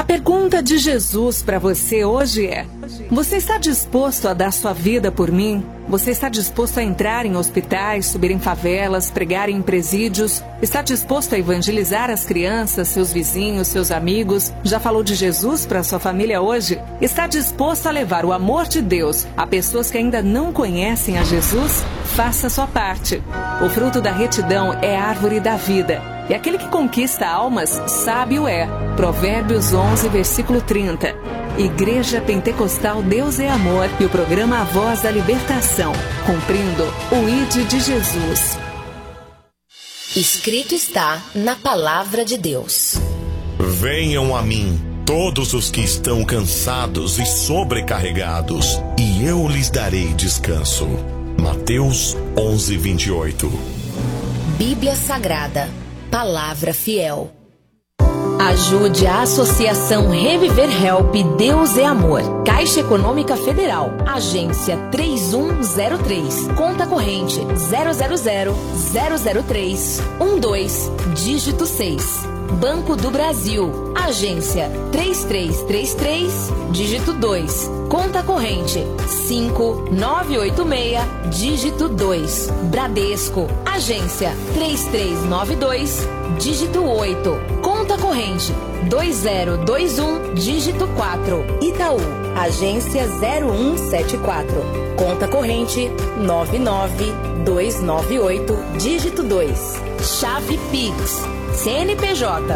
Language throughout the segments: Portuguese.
pergunta de Jesus para você hoje é: você está disposto a dar sua vida por mim? Você está disposto a entrar em hospitais, subir em favelas, pregar em presídios? Está disposto a evangelizar as crianças, seus vizinhos, seus amigos? Já falou de Jesus para sua família hoje? Está disposto a levar o amor de Deus a pessoas que ainda não conhecem a Jesus? Faça a sua parte. O fruto da retidão é a árvore da vida. E aquele que conquista almas, sábio é. Provérbios 11, versículo 30. Igreja Pentecostal Deus é Amor e o programa A Voz da Libertação, cumprindo o ID de Jesus. Escrito está na Palavra de Deus. Venham a mim todos os que estão cansados e sobrecarregados, e eu lhes darei descanso. Mateus 11, 28. Bíblia Sagrada, Palavra Fiel. Ajude a Associação Reviver Help Deus é Amor. Caixa Econômica Federal. Agência 3103. Conta corrente 000-003-12, dígito 6. Banco do Brasil. Agência 3333, dígito 2. Conta corrente 5986, dígito 2. Bradesco. Agência 3392, dígito 8. Conta corrente 2021, dígito 4. Itaú. Agência 0174. Conta corrente 99298, dígito 2. Chave Pix. CNPJ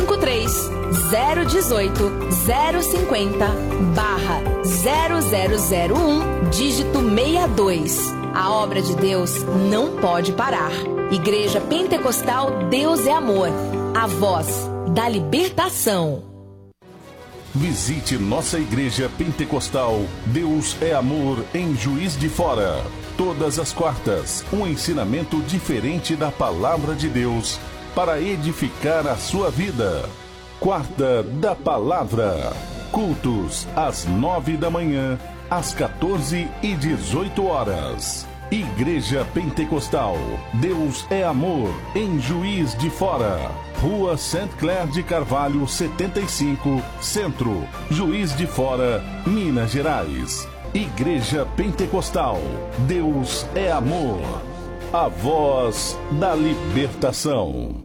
53-018-050-0001, dígito 62. A obra de Deus não pode parar. Igreja Pentecostal Deus é Amor. A voz da libertação. Visite nossa Igreja Pentecostal Deus é Amor em Juiz de Fora. Todas as quartas, um ensinamento diferente da Palavra de Deus para edificar a sua vida. Quarta da Palavra. Cultos às 9 da manhã, às 14 e 18 horas. Igreja Pentecostal Deus é Amor em Juiz de Fora. Rua Saint Clair de Carvalho 75, Centro, Juiz de Fora, Minas Gerais. Igreja Pentecostal Deus é Amor. A voz da libertação.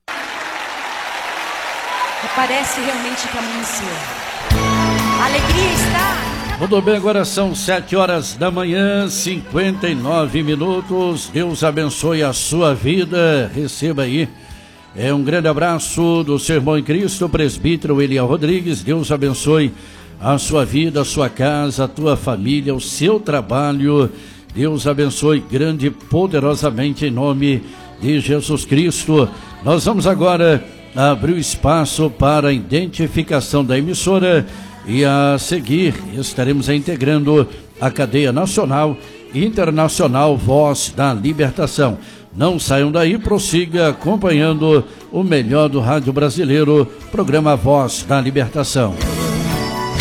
Parece realmente que amanheceu. A alegria está. Muito bem, agora são 7 horas da manhã, 59 minutos. Deus abençoe a sua vida. Receba aí um grande abraço do seu irmão em Cristo, presbítero Eliel Rodrigues. Deus abençoe a sua vida, a sua casa, a tua família, o seu trabalho. Deus abençoe grande e poderosamente em nome de Jesus Cristo. Nós vamos agora abrir o espaço para a identificação da emissora e a seguir estaremos integrando a cadeia nacional e internacional Voz da Libertação. Não saiam daí, prossiga acompanhando o melhor do rádio brasileiro, programa Voz da Libertação.